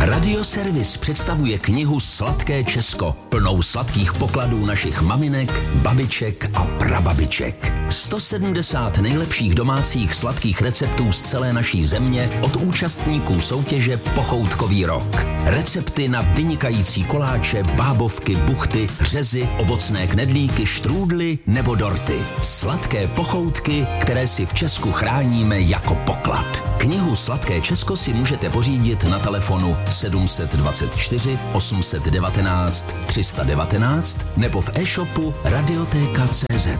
Radioservis představuje knihu Sladké Česko, plnou sladkých pokladů našich maminek, babiček a prababiček. 170 nejlepších domácích sladkých receptů z celé naší země od účastníků soutěže Pochoutkový rok. Recepty na vynikající koláče, bábovky, buchty, řezy, ovocné knedlíky, štrůdly nebo dorty. Sladké pochoutky, které si v Česku chráníme jako poklad. Knihu Sladké Česko si můžete pořídit na telefonu 724 819 319 nebo v e-shopu Radioteka.cz.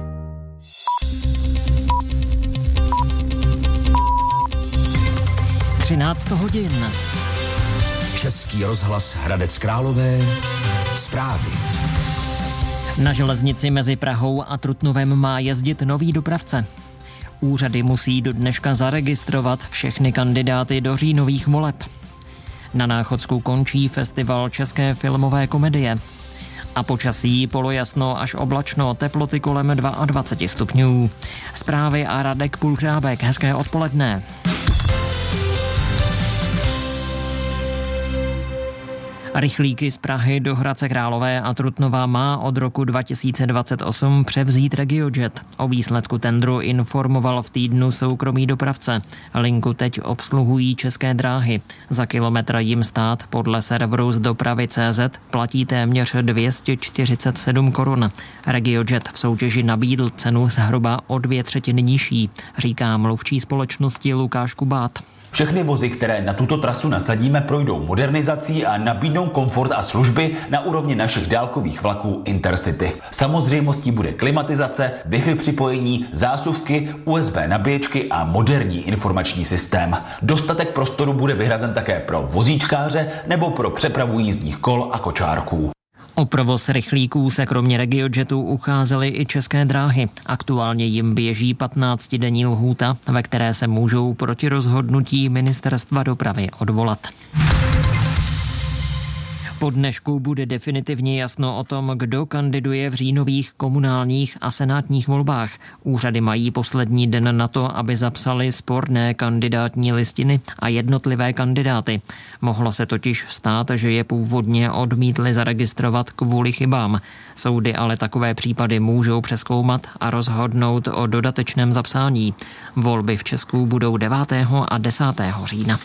Třináct hodin. Český rozhlas Hradec Králové. Zprávy. Na železnici mezi Prahou a Trutnovem má jezdit nový dopravce. Úřady musí do dneška zaregistrovat všechny kandidáty do říjnových voleb. Na Náchodsku končí festival české filmové komedie. A počasí polojasno až oblačno, teploty kolem 22 stupňů. Zprávy a Radek Pulchrábek. Hezké odpoledne. Rychlíky z Prahy do Hradce Králové a Trutnova má od roku 2028 převzít RegioJet. O výsledku tendru informoval v týdnu soukromý dopravce. Linku teď obsluhují České dráhy. Za kilometr jim stát podle serveru z dopravy.cz platí téměř 247 korun. RegioJet v soutěži nabídl cenu zhruba o 2/3 nižší, říká mluvčí společnosti Lukáš Kubát. Všechny vozy, které na tuto trasu nasadíme, projdou modernizací a nabídnou komfort a služby na úrovni našich dálkových vlaků Intercity. Samozřejmostí bude klimatizace, Wi-Fi připojení, zásuvky, USB nabíječky a moderní informační systém. Dostatek prostoru bude vyhrazen také pro vozíčkáře nebo pro přepravu jízdních kol a kočárků. O provoz rychlíků se kromě RegioJetu ucházely i České dráhy. Aktuálně jim běží 15denní lhůta, ve které se můžou proti rozhodnutí Ministerstva dopravy odvolat. Po dnešku bude definitivně jasno o tom, kdo kandiduje v říjnových komunálních a senátních volbách. Úřady mají poslední den na to, aby zapsali sporné kandidátní listiny a jednotlivé kandidáty. Mohlo se totiž stát, že je původně odmítli zaregistrovat kvůli chybám. Soudy ale takové případy můžou přezkoumat a rozhodnout o dodatečném zapsání. Volby v Česku budou 9. a 10. října.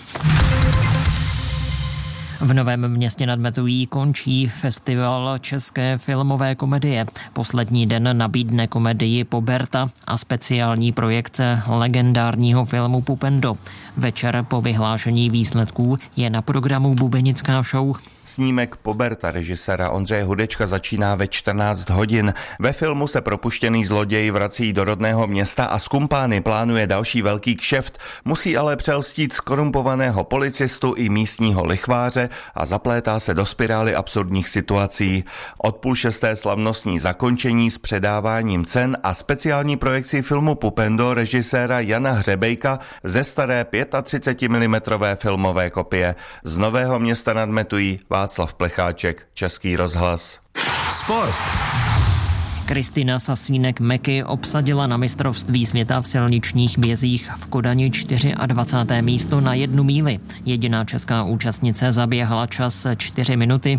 V Novém Městě nad Metují končí festival české filmové komedie. Poslední den nabídne komedii Poberta a speciální projekce legendárního filmu Pupendo. Večer po vyhlášení výsledků je na programu bubenická show. Snímek Poberta režiséra Ondřeje Hudečka začíná ve 14 hodin. Ve filmu se propuštěný zloděj vrací do rodného města a z kumpány plánuje další velký kšeft. Musí ale přelstít zkorumpovaného policistu i místního lichváře a zaplétá se do spirály absurdních situací. Od 5:30 slavnostní zakončení s předáváním cen a speciální projekcí filmu Pupendo režiséra Jana Hřebejka ze staré 35 mm filmové kopie. Z Nového Města nad Metují Václav Plecháček, Český rozhlas. Sport. Kristýna Sasínek-Meky obsadila na mistrovství světa v silničních bězích v Kodani 24. místo na 1 míli. Jediná česká účastnice zaběhla čas 4 minuty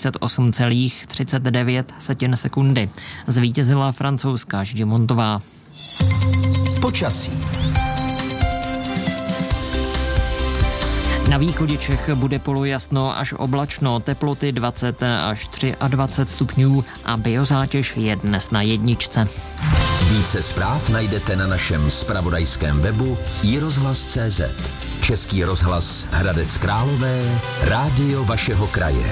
38,39 sekundy. Zvítězila francouzská Ždimontová. Počasí. Na východě Čech bude polojasno až oblačno, teploty 20 až 23 stupňů a biozátěž je dnes na 1. Více zpráv najdete na našem zpravodajském webu iRozhlas.cz. Český rozhlas Hradec Králové, rádio vašeho kraje.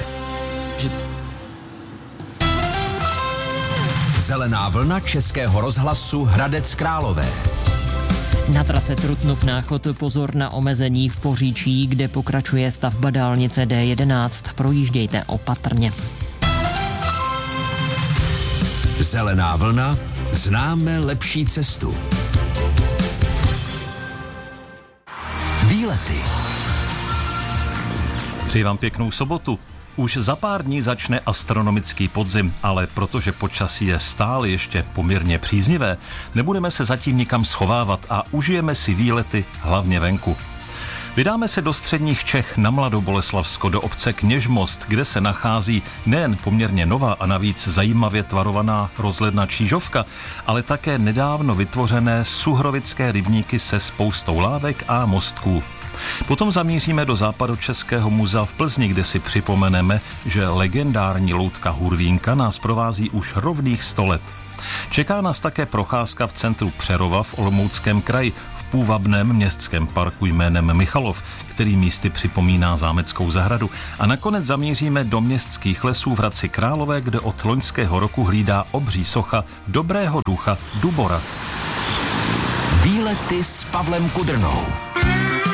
Zelená vlna Českého rozhlasu Hradec Králové. Na trase Trutnov-Náchod pozor na omezení v Poříčí, kde pokračuje stavba dálnice D11. Projíždějte opatrně. Zelená vlna, známe lepší cestu. Výlety. Přeji vám pěknou sobotu. Už za pár dní začne astronomický podzim, ale protože počasí je stále ještě poměrně příznivé, nebudeme se zatím nikam schovávat a užijeme si výlety hlavně venku. Vydáme se do středních Čech na Mladoboleslavsko, do obce Kněžmost, kde se nachází nejen poměrně nová a navíc zajímavě tvarovaná rozhledna Čížovka, ale také nedávno vytvořené suhrovické rybníky se spoustou lávek a mostků. Potom zamíříme do Západočeského muzea v Plzni, kde si připomeneme, že legendární loutka Hurvínka nás provází už rovných 100 let. Čeká nás také procházka v centru Přerova v Olomouckém kraji, v půvabném městském parku jménem Michalov, který místy připomíná zámeckou zahradu. A nakonec zamíříme do městských lesů v Hradci Králové, kde od loňského roku hlídá obří socha dobrého ducha Dubora. Výlety s Pavlem Kudrnou.